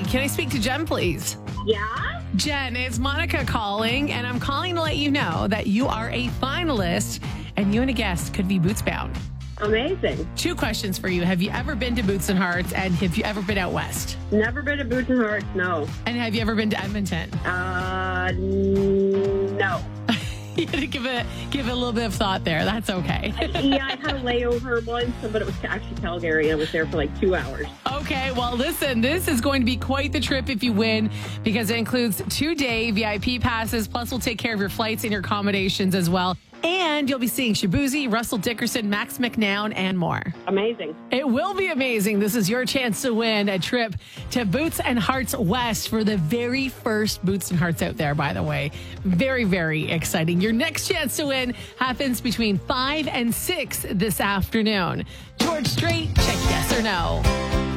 Can I speak to Jen, please? Yeah? Jen, it's Monica calling, and I'm calling to let you know that you are a finalist, and you and a guest could be boots bound. Amazing. 2 questions for you. Have you ever been to Boots and Hearts, and have you ever been out west? Never been to Boots and Hearts, no. And have you ever been to Edmonton? No. You had to give it a little bit of thought there. That's okay. Yeah, I had a layover once, but it was actually Calgary. I was there for like 2 hours. Okay, well, listen, this is going to be quite the trip if you win, because it includes 2-day VIP passes, plus we'll take care of your flights and your accommodations as well. And you'll be seeing Shabuzi, Russell Dickerson, Max McNown, and more. Amazing. It will be amazing. This is your chance to win a trip to Boots and Hearts West for the very first Boots and Hearts out there, by the way. Very, very exciting. Your next chance to win happens between 5 and 6 this afternoon. George Strait, check yes or no.